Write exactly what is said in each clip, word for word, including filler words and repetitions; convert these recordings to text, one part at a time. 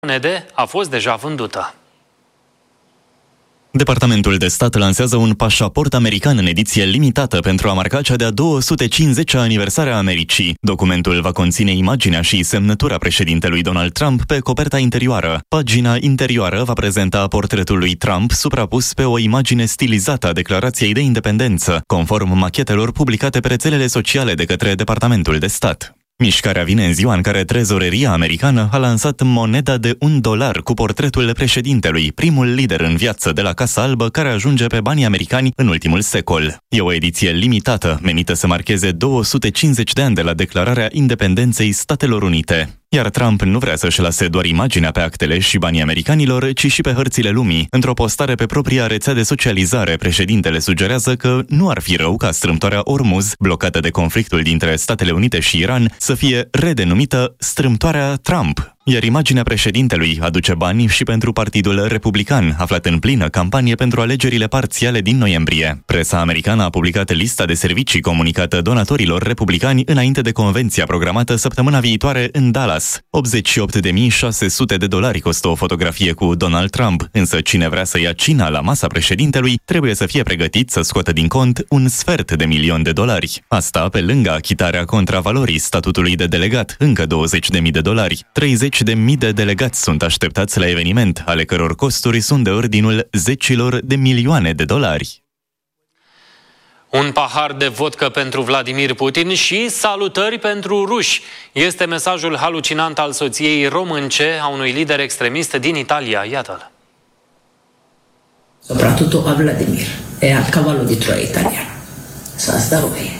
monede a fost deja vândută. Departamentul de stat lansează un pașaport american în ediție limitată pentru a marca cea de-a două sute cincizecea aniversare a Americii. Documentul va conține imaginea și semnătura președintelui Donald Trump pe coperta interioară. Pagina interioară va prezenta portretul lui Trump suprapus pe o imagine stilizată a Declarației de Independență, conform machetelor publicate pe rețelele sociale de către Departamentul de stat. Mișcarea vine în ziua în care trezoreria americană a lansat moneda de un dolar cu portretul președintelui, primul lider în viață de la Casa Albă care ajunge pe banii americani în ultimul secol. E o ediție limitată, menită să marcheze două sute cincizeci de ani de la declararea independenței Statelor Unite. Iar Trump nu vrea să-și lase doar imaginea pe actele și banii americanilor, ci și pe hărțile lumii. Într-o postare pe propria rețea de socializare, președintele sugerează că nu ar fi rău ca strâmtoarea Ormuz, blocată de conflictul dintre Statele Unite și Iran, să fie redenumită strâmtoarea Trump. Iar imaginea președintelui aduce bani și pentru Partidul Republican, aflat în plină campanie pentru alegerile parțiale din noiembrie. Presa americană a publicat lista de servicii comunicată donatorilor republicani înainte de convenția programată săptămâna viitoare în Dallas. optzeci și opt de mii șase sute de dolari costă o fotografie cu Donald Trump, însă cine vrea să ia cina la masa președintelui trebuie să fie pregătit să scoată din cont un sfert de milion de dolari. Asta pe lângă achitarea contravalorii statutului de delegat, încă douăzeci de mii de dolari. treizeci de mii de delegați sunt așteptați la eveniment, ale căror costuri sunt de ordinul zecilor de milioane de dolari. Un pahar de vodcă pentru Vladimir Putin și salutări pentru ruși. Este mesajul halucinant al soției românce a unui lider extremist din Italia. Iată-l. Soprattutto a Vladimir e al cavallo di Troia italiano. Sa sta voi.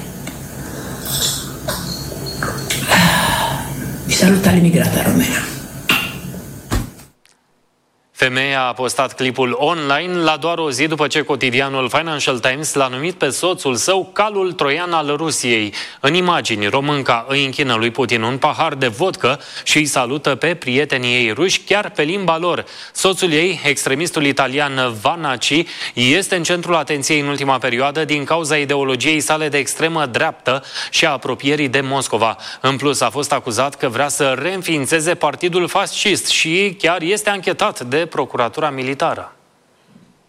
Vi saluta l'immigrata romena. Femeia a postat clipul online la doar o zi după ce cotidianul Financial Times l-a numit pe soțul său calul troian al Rusiei. În imagini, românca îi închină lui Putin un pahar de vodcă și îi salută pe prietenii ei ruși, chiar pe limba lor. Soțul ei, extremistul italian Vannaci, este în centrul atenției în ultima perioadă din cauza ideologiei sale de extremă dreaptă și a apropierii de Moscova. În plus, a fost acuzat că vrea să reînființeze partidul fascist și chiar este anchetat de Procuratura Militară.